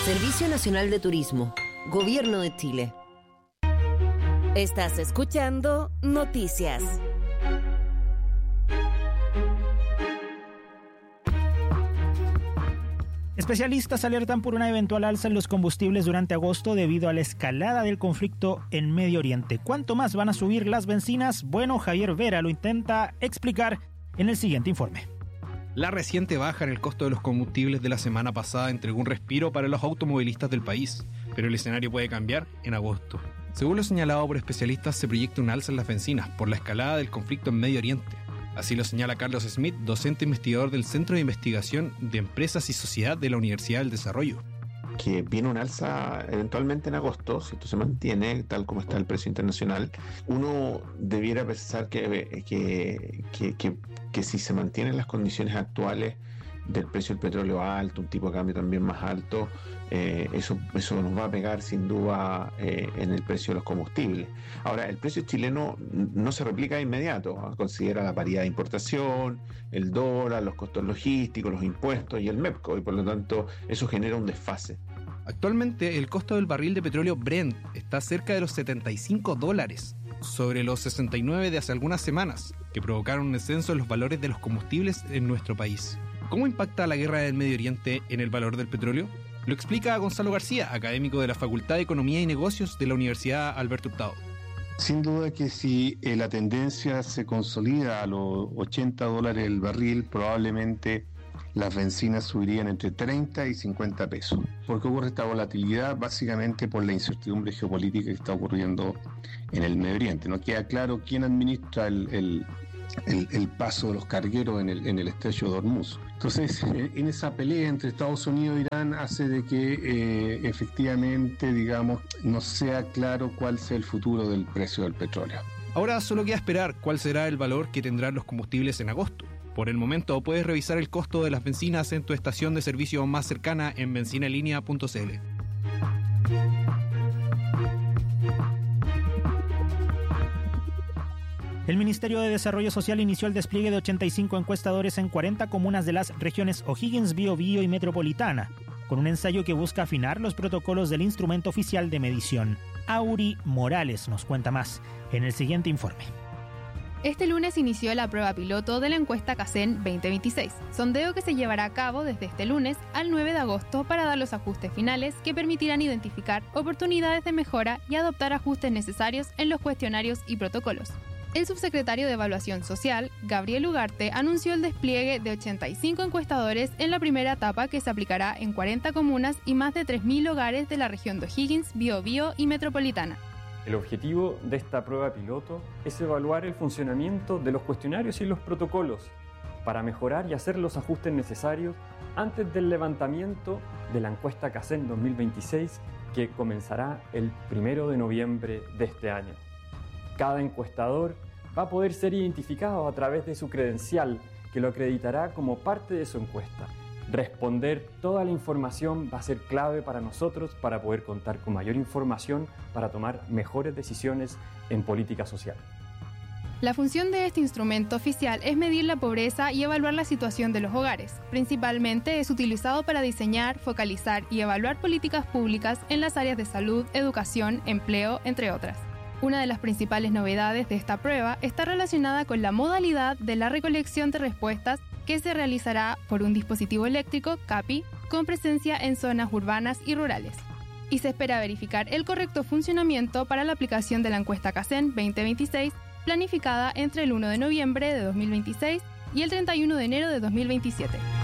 Servicio Nacional de Turismo, Gobierno de Chile. Estás escuchando Noticias. Especialistas alertan por una eventual alza en los combustibles durante agosto debido a la escalada del conflicto en Medio Oriente. ¿Cuánto más van a subir las bencinas? Bueno, Javier Vera lo intenta explicar en el siguiente informe. La reciente baja en el costo de los combustibles de la semana pasada entregó un respiro para los automovilistas del país, pero el escenario puede cambiar en agosto. Según lo señalado por especialistas, se proyecta un alza en las bencinas por la escalada del conflicto en Medio Oriente. Así lo señala Carlos Smith, docente investigador del Centro de Investigación de Empresas y Sociedad de la Universidad del Desarrollo. Que viene un alza eventualmente en agosto, si esto se mantiene tal como está el precio internacional. Uno debiera pensar que si se mantienen las condiciones actuales del precio del petróleo alto, un tipo de cambio también más alto, eso nos va a pegar sin duda en el precio de los combustibles. Ahora, el precio chileno no se replica de inmediato, considera la paridad de importación, el dólar, los costos logísticos, los impuestos y el MEPCO, y por lo tanto eso genera un desfase. Actualmente el costo del barril de petróleo Brent está cerca de los $75, sobre los 69 de hace algunas semanas, que provocaron un descenso en los valores de los combustibles en nuestro país. ¿Cómo impacta la guerra del Medio Oriente en el valor del petróleo? Lo explica Gonzalo García, académico de la Facultad de Economía y Negocios de la Universidad Alberto Hurtado. Sin duda que si la tendencia se consolida a los $80 el barril, probablemente las bencinas subirían entre 30 y 50 pesos. ¿Por qué ocurre esta volatilidad? Básicamente por la incertidumbre geopolítica que está ocurriendo en el Medio Oriente. No queda claro quién administra el paso de los cargueros en el estrecho de Hormuz. Entonces, en esa pelea entre Estados Unidos e Irán hace de que efectivamente, digamos, no sea claro cuál sea el futuro del precio del petróleo. Ahora solo queda esperar cuál será el valor que tendrán los combustibles en agosto. Por el momento, puedes revisar el costo de las bencinas en tu estación de servicio más cercana en benzinaenlinea.cl. El Ministerio de Desarrollo Social inició el despliegue de 85 encuestadores en 40 comunas de las regiones O'Higgins, Biobío y Metropolitana, con un ensayo que busca afinar los protocolos del instrumento oficial de medición. Auri Morales nos cuenta más en el siguiente informe. Este lunes inició la prueba piloto de la encuesta CACEN 2026, sondeo que se llevará a cabo desde este lunes al 9 de agosto para dar los ajustes finales que permitirán identificar oportunidades de mejora y adoptar ajustes necesarios en los cuestionarios y protocolos. El subsecretario de Evaluación Social, Gabriel Ugarte, anunció el despliegue de 85 encuestadores en la primera etapa que se aplicará en 40 comunas y más de 3.000 hogares de la región de O'Higgins, Biobío y Metropolitana. El objetivo de esta prueba piloto es evaluar el funcionamiento de los cuestionarios y los protocolos para mejorar y hacer los ajustes necesarios antes del levantamiento de la encuesta CACEN 2026 que comenzará el 1 de noviembre de este año. Cada encuestador va a poder ser identificado a través de su credencial que lo acreditará como parte de su encuesta. Responder toda la información va a ser clave para nosotros para poder contar con mayor información para tomar mejores decisiones en política social. La función de este instrumento oficial es medir la pobreza y evaluar la situación de los hogares. Principalmente es utilizado para diseñar, focalizar y evaluar políticas públicas en las áreas de salud, educación, empleo, entre otras. Una de las principales novedades de esta prueba está relacionada con la modalidad de la recolección de respuestas que se realizará por un dispositivo eléctrico, CAPI, con presencia en zonas urbanas y rurales. Y se espera verificar el correcto funcionamiento para la aplicación de la encuesta CACEN 2026, planificada entre el 1 de noviembre de 2026 y el 31 de enero de 2027.